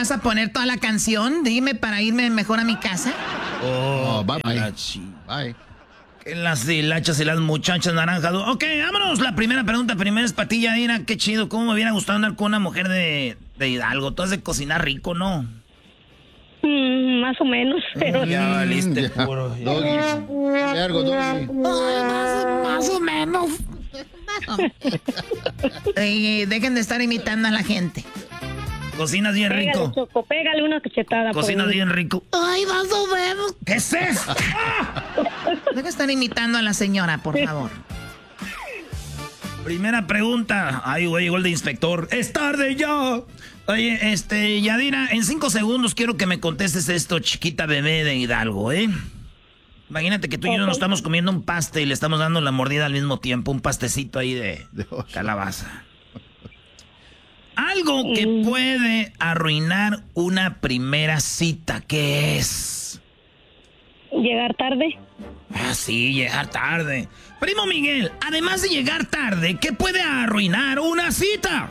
vas a poner toda la canción? Dime para irme mejor a mi casa. Oh, bye. Bye. Las hilachas y las muchachas naranjas. Ok, vámonos. La primera pregunta, primero es para ti, Yadira. Qué chido, cómo me hubiera gustado andar con una mujer de Hidalgo. Tú has de cocinar rico, ¿no? Más o menos, pero... Ya valiste puro. Doggy. Más o menos. Dejen de estar imitando a la gente. Cocinas bien Pégale, rico. Choco, pégale una cachetada. Cocinas bien rico. Ay, más o menos. ¿Qué es eso? Dejen de estar imitando a la señora, por favor. Primera pregunta. Ay, güey, llegó el de inspector. ¡Es tarde ya! Oye, Yadira, en 5 segundos quiero que me contestes esto, chiquita bebé de Hidalgo, ¿eh? Imagínate que tú y yo nos estamos comiendo un paste y le estamos dando la mordida al mismo tiempo, un pastecito ahí de calabaza. Algo que puede arruinar una primera cita, ¿qué es? Llegar tarde. Ah, sí, llegar tarde. Primo Miguel, además de llegar tarde, ¿qué puede arruinar una cita?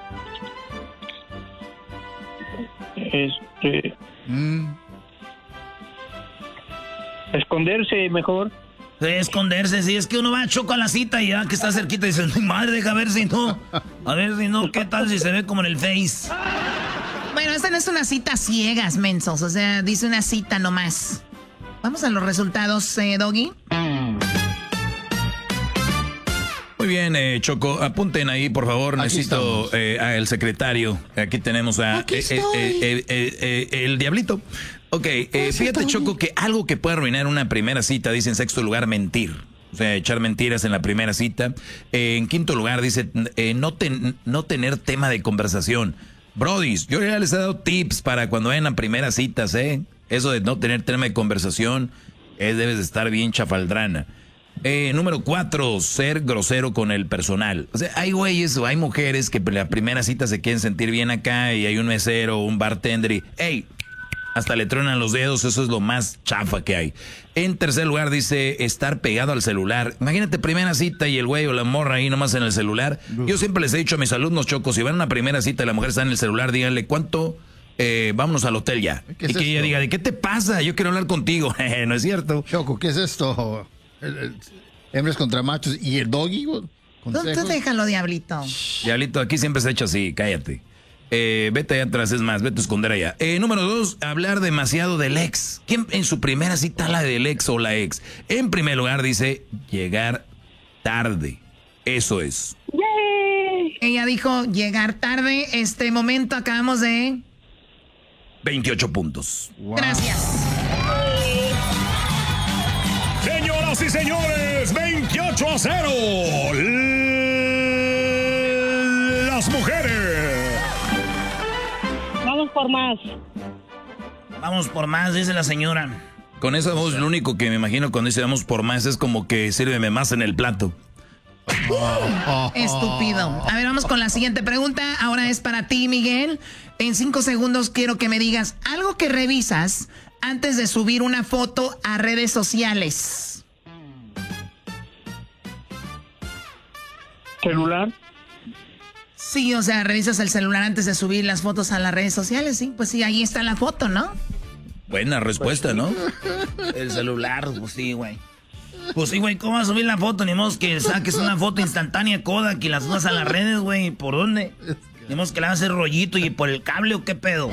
Esconderse mejor. Esconderse, sí, es que uno va a Choco a la cita y ya que está cerquita dice, mi madre, deja ver si no. A ver si no, ¿qué tal si se ve como en el Face? Bueno, esta no es una cita ciegas, mensos. O sea, dice una cita nomás. Vamos a los resultados, Doggy. Muy bien, Choco, apunten ahí, por favor. Aquí necesito al secretario. Aquí tenemos a el Diablito. Ok, fíjate, Choco, que algo que puede arruinar una primera cita, dice en sexto lugar, mentir. O sea, echar mentiras en la primera cita. En quinto lugar, dice no tener tema de conversación. Brodis, yo ya les he dado tips para cuando vayan a primeras citas, ¿eh? Eso de no tener tema de conversación, debes de estar bien chafaldrana. Número 4, ser grosero con el personal. O sea, hay güeyes o hay mujeres que en la primera cita se quieren sentir bien acá y hay un mesero o un bartender y, hey, hasta le truenan los dedos, eso es lo más chafa que hay. En tercer lugar dice estar pegado al celular. Imagínate primera cita y el güey o la morra ahí nomás en el celular. Yo siempre les he dicho a mis alumnos, Choco, si van a una primera cita y la mujer está en el celular, díganle, ¿cuánto? Vámonos al hotel ya. Y que ella diga, ¿qué te pasa? Yo quiero hablar contigo. No es cierto. Choco, ¿qué es esto? Hembras contra machos y el Doggy. Tú déjalo, Diablito. Diablito, aquí siempre se ha hecho así, cállate. Vete allá atrás, es más, vete a esconder allá. Número 2, hablar demasiado del ex. ¿Quién en su primera cita habla del ex o la ex? En primer lugar dice llegar tarde. Eso es. ¡Yay! Ella dijo llegar tarde. Este momento acabamos de... 28 puntos. Wow. Gracias. Señoras y señores, 28-0. Las mujeres. Vamos por más. Vamos por más, dice la señora. Con esa voz, lo único que me imagino cuando dice vamos por más es como que sírveme más en el plato. Estúpido. A ver, vamos con la siguiente pregunta. Ahora es para ti, Miguel. En 5 segundos quiero que me digas algo que revisas antes de subir una foto a redes sociales. Celular. Sí, o sea, revisas el celular antes de subir las fotos a las redes sociales, sí. Pues sí, ahí está la foto, ¿no? Buena respuesta, ¿no? El celular, pues sí, güey. Pues sí, güey, ¿cómo vas a subir la foto? Ni modo que saques una foto instantánea Kodak y las subas a las redes, güey. ¿Por dónde? Ni modo que le vas a hacer rollito y por el cable o qué pedo.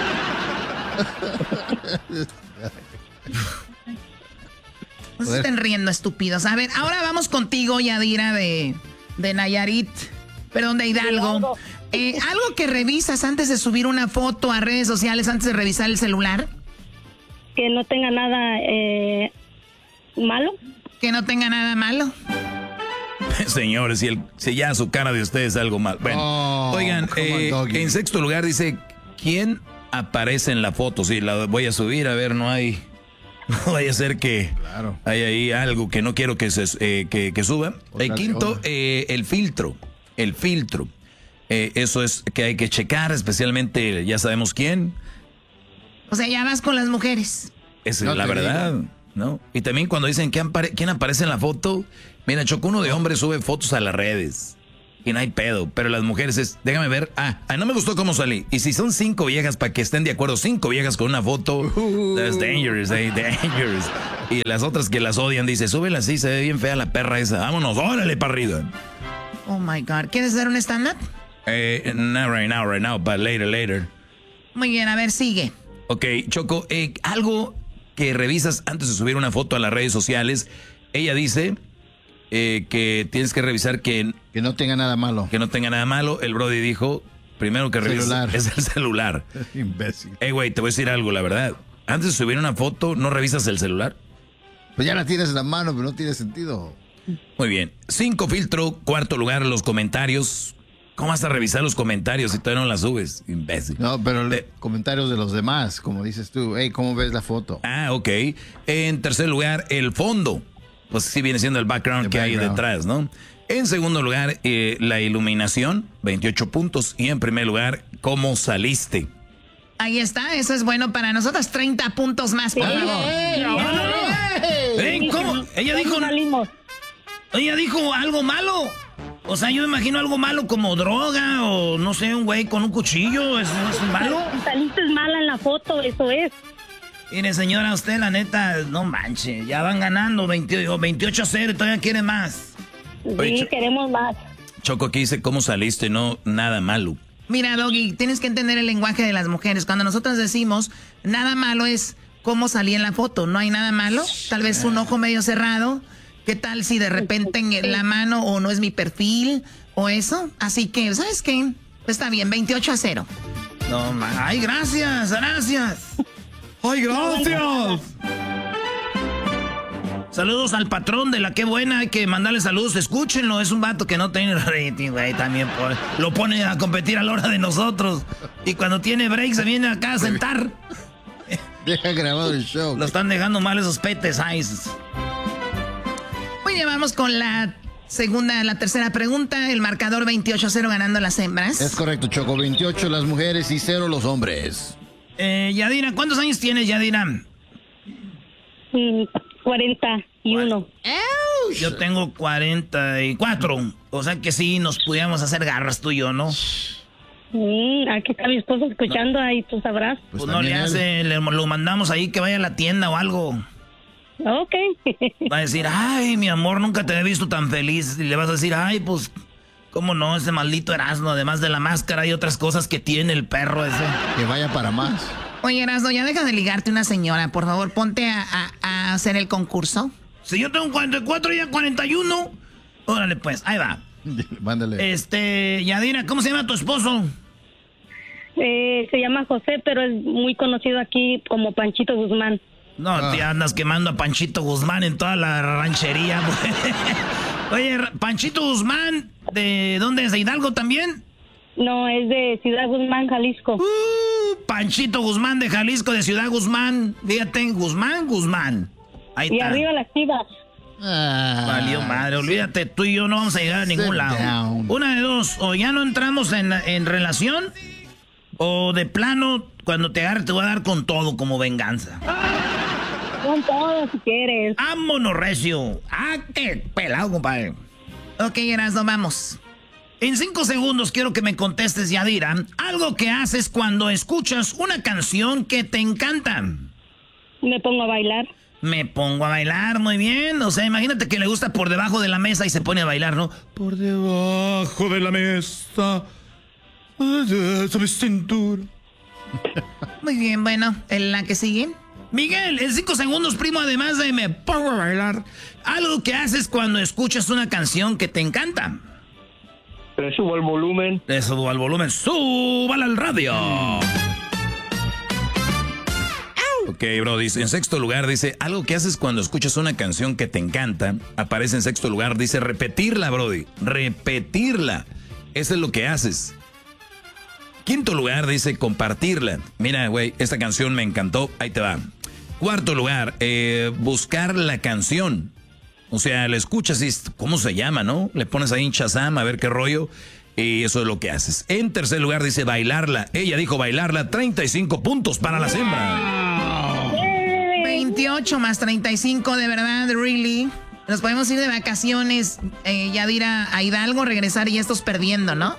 No se estén riendo, estúpidos. A ver, ahora vamos contigo, Yadira, de Nayarit. Perdón, de Hidalgo. ¿Algo que revisas antes de subir una foto a redes sociales, antes de revisar el celular? Que no tenga nada malo. Que no tenga nada malo. Señores, si ya su cara de ustedes es algo mal. Bueno, oigan, en sexto lugar dice, ¿quién aparece en la foto? Si la voy a subir, a ver, no vaya a ser que hay ahí algo que no quiero que suba. El quinto, el filtro. El filtro. Eso es que hay que checar, especialmente, ya sabemos quién. O sea, ya vas con las mujeres. Esa es la verdad, ¿no? Y también cuando dicen quién aparece en la foto, mira, Choco, uno de hombres sube fotos a las redes. y no hay pedo. Pero las mujeres es, déjame ver, no me gustó cómo salí. Y si son 5 viejas para que estén de acuerdo, 5 viejas con una foto, that's dangerous, dangerous. Y las otras que las odian, dice, súbela así, se ve bien fea la perra esa, vámonos, órale para arriba. Oh my God, ¿quieres hacer un stand-up? Not right now, but later. Muy bien, a ver, sigue. Ok, Choco, algo que revisas antes de subir una foto a las redes sociales, ella dice que tienes que revisar que no tenga nada malo. Que no tenga nada malo. El Brody dijo, primero que revisas es el celular. Imbécil. Güey, te voy a decir algo, la verdad. Antes de subir una foto, ¿no revisas el celular? Pues ya la tienes en la mano, pero no tiene sentido. Muy bien. 5 filtro, 4º lugar, los comentarios. ¿Cómo vas a revisar los comentarios si todavía no las subes, imbécil? No, pero comentarios de los demás, como dices tú. Hey, ¿cómo ves la foto? Ok. En 3er lugar, el fondo. Pues sí viene siendo el background que hay detrás, ¿no? En 2º lugar, la iluminación, 28 puntos. Y en 1er lugar, ¿cómo saliste? Ahí está, eso es bueno para nosotros. 30 puntos más, por favor. ¿Cómo? Ella dijo algo malo. O sea, yo me imagino algo malo como droga o no sé, un güey con un cuchillo. ¿Es malo? Saliste mala en la foto, eso es. Mire, señora, usted la neta, no manche, ya van ganando 28-0 y todavía quiere más. Sí, queremos más. Choco, aquí dice cómo saliste, no nada malo. Mira, Doggy, tienes que entender el lenguaje de las mujeres. Cuando nosotros decimos nada malo es cómo salí en la foto. No hay nada malo. Tal vez un ojo medio cerrado. ¿Qué tal si de repente en la mano o no es mi perfil o eso? Así que, ¿sabes qué? Está bien, 28-0. No, ay, gracias. ¡Ay, gracias! Saludos al patrón de la Qué Buena, hay que mandarle saludos, escúchenlo, es un vato que no tiene rating, güey, también lo pone a competir a la hora de nosotros. Y cuando tiene break se viene acá a sentar. Deja grabado el show. Lo están dejando mal esos petes, ice. Muy bien, vamos con la tercera pregunta, el marcador 28-0 ganando las hembras. Es correcto, Choco, 28 las mujeres y 0 los hombres. Yadira, ¿cuántos años tienes, Yadira? 41. Yo tengo 44. O sea que sí, nos pudiéramos hacer garras tú y yo, ¿no? Aquí está mi esposo escuchando, ahí tú sabrás. Pues no le hace, lo mandamos ahí que vaya a la tienda o algo. Ok. Va a decir, ay, mi amor, nunca te he visto tan feliz. Y le vas a decir, ay, pues, ¿cómo no? Ese maldito Erasmo, además de la máscara y otras cosas que tiene el perro ese. Que vaya para más. Oye, Erasmo, ya deja de ligarte una señora. Por favor, ponte a hacer el concurso. Si yo tengo 44 y ya 41. Órale, pues, ahí va. Mándale. Yadira, ¿cómo se llama tu esposo? Se llama José, pero es muy conocido aquí como Panchito Guzmán. No, te andas quemando a Panchito Guzmán en toda la ranchería. Oye, Panchito Guzmán, ¿de dónde es? ¿De Hidalgo también? No, es de Ciudad Guzmán, Jalisco. Panchito Guzmán de Jalisco, de Ciudad Guzmán. Fíjate, Guzmán. Ahí y está. arriba las Chivas. Valió madre, olvídate, tú y yo no vamos a llegar a ningún lado. Down. Una de dos, o ya no entramos en relación, o de plano, cuando te agarre te voy a dar con todo como venganza. Con todo si quieres. ¡Vámonos, recio! ¡Ah, qué pelado, compadre! Ok, Erasmo, vamos. En 5 segundos quiero que me contestes, Yadira, algo que haces cuando escuchas una canción que te encanta. Me pongo a bailar. Me pongo a bailar, muy bien. O sea, imagínate que le gusta Por Debajo de la Mesa y se pone a bailar, ¿no? Por debajo de la mesa, de mi cintura. Muy bien, bueno, la que sigue. Miguel, en 5 segundos, primo, además de me pongo a bailar, algo que haces cuando escuchas una canción que te encanta. Le subo el volumen. Le subo al volumen, súbala al radio. Ok, bro, dice, en 6º lugar dice, algo que haces cuando escuchas una canción que te encanta, aparece en 6º lugar, dice repetirla, brody, repetirla. Eso es lo que haces. 5º lugar dice compartirla. Mira, güey, esta canción me encantó, ahí te va. 4º lugar, buscar la canción. O sea, la escuchas y ¿cómo se llama, no? Le pones ahí en Shazam a ver qué rollo y eso es lo que haces. En 3er lugar dice bailarla. Ella dijo bailarla, 35 puntos para la hembra. 28 más 35, de verdad, really. Nos podemos ir de vacaciones, Yadira, a Hidalgo, regresar y estos perdiendo, ¿no?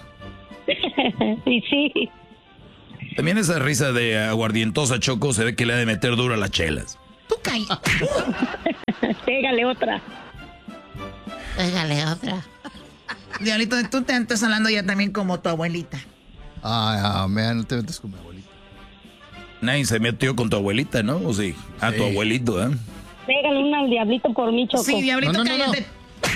Sí. También esa risa de aguardientosa, Choco, se ve que le ha de meter duro a las chelas. Tú caí. Pégale otra. Diablito, tú te estás hablando ya también como tu abuelita. Man, no te metes con mi abuelita. Nadie se metió con tu abuelita, ¿no? ¿O sí? A tu abuelito, ¿eh? Pégale una al diablito por mí, Choco. Sí, Diablito, No. cállate.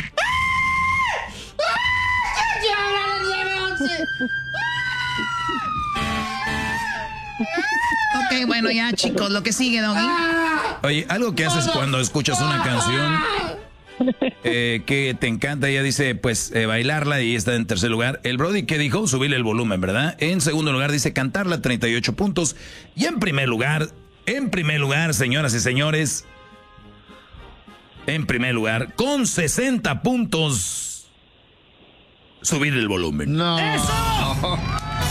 Ok, bueno, ya, chicos, lo que sigue, Doggy. Oye, algo que haces cuando escuchas una canción que te encanta, ella dice, pues, bailarla y está en tercer lugar. El Brody, ¿qué dijo? Subirle el volumen, ¿verdad? En segundo lugar dice cantarla, 38 puntos. Y en primer lugar, señoras y señores, en primer lugar, con 60 puntos, subir el volumen. No. ¡Eso!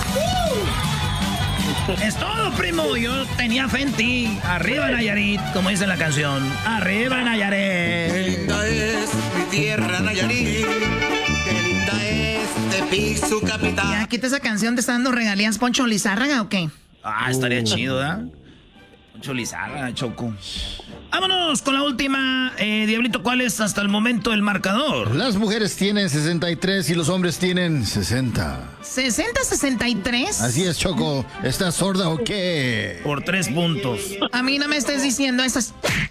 Es todo, primo. Yo tenía fe en ti. Arriba, Nayarit, como dice la canción. Arriba, Nayarit. Qué linda es mi tierra, Nayarit. Qué linda es Tepic, su capital. Ya, quita esa canción, ¿te está dando regalías Poncho Lizárraga o qué? Ah, estaría chido, ¿eh? Poncho Lizárraga, Choco. Vámonos con la última. Diablito, ¿cuál es hasta el momento el marcador? Las mujeres tienen 63 y los hombres tienen 60. ¿60-63? Así es, Choco. ¿Estás sorda o qué? Por 3 puntos. A mí no me estés diciendo esas.